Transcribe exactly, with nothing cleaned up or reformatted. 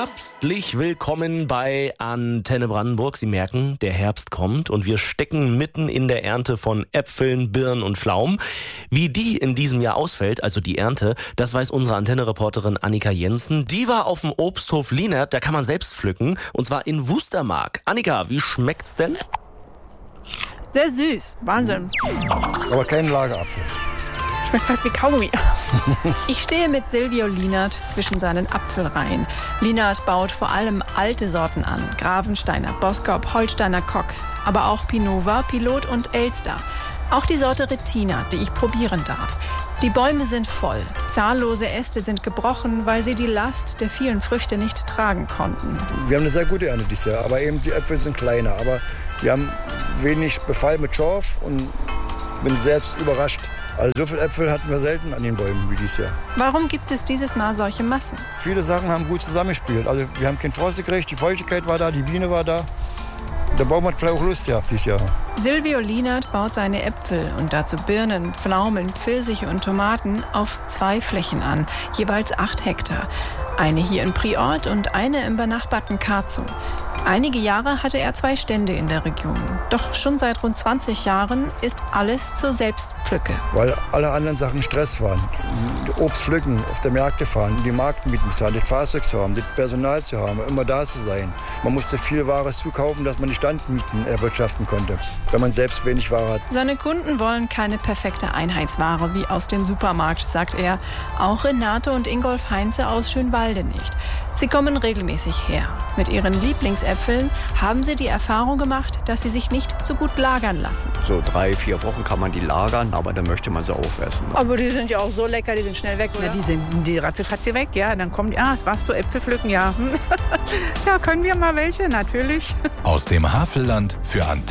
Herbstlich willkommen bei Antenne Brandenburg. Sie merken, der Herbst kommt und wir stecken mitten in der Ernte von Äpfeln, Birnen und Pflaumen. Wie die in diesem Jahr ausfällt, also die Ernte, das weiß unsere Antenne-Reporterin Annika Jensen. Die war auf dem Obsthof Lienert, da kann man selbst pflücken, und zwar in Wustermark. Annika, wie schmeckt's denn? Sehr süß, Wahnsinn. Aber kein Lagerapfel. Schmeckt fast wie Kaugummi. Ich stehe mit Silvio Lienert zwischen seinen Apfelreihen. Lienert baut vor allem alte Sorten an. Gravensteiner, Boskop, Holsteiner Cox, aber auch Pinova, Pilot und Elster. Auch die Sorte Retina, die ich probieren darf. Die Bäume sind voll. Zahllose Äste sind gebrochen, weil sie die Last der vielen Früchte nicht tragen konnten. Wir haben eine sehr gute Ernte dieses Jahr, aber eben die Äpfel sind kleiner. Aber wir haben wenig Befall mit Schorf und bin selbst überrascht. Also so viele Äpfel hatten wir selten an den Bäumen wie dieses Jahr. Warum gibt es dieses Mal solche Massen? Viele Sachen haben gut zusammengespielt. Also wir haben kein Frost gekriegt, die Feuchtigkeit war da, die Biene war da. Der Baum hat vielleicht auch Lust gehabt dieses Jahr. Silvio Lienert baut seine Äpfel und dazu Birnen, Pflaumen, Pfirsiche und Tomaten auf zwei Flächen an, jeweils acht Hektar. Eine hier in Priort und eine im benachbarten Karzum. Einige Jahre hatte er zwei Stände in der Region. Doch schon seit rund zwanzig Jahren ist alles zur Selbstpflücke. Weil alle anderen Sachen Stress waren. Obst pflücken, auf der Märkte fahren, die Marktmieten zahlen, das Fahrzeug zu haben, das Personal zu haben, immer da zu sein. Man musste viel Ware zukaufen, dass man die Standmieten erwirtschaften konnte, wenn man selbst wenig Ware hat. Seine Kunden wollen keine perfekte Einheitsware wie aus dem Supermarkt, sagt er. Auch Renate und Ingolf Heinze aus Schönwalde nicht. Sie kommen regelmäßig her. Mit ihren Lieblingsäpfeln haben sie die Erfahrung gemacht, dass sie sich nicht so gut lagern lassen. So drei, vier Wochen kann man die lagern, aber dann möchte man sie aufessen. Aber die sind ja auch so lecker, die sind schnell weg, oder? Ja, die sind die ratzefatze weg, ja. Dann kommt, ja, warst du Äpfel pflücken, ja. Ja, können wir mal welche, natürlich. Aus dem Havelland für Antenne.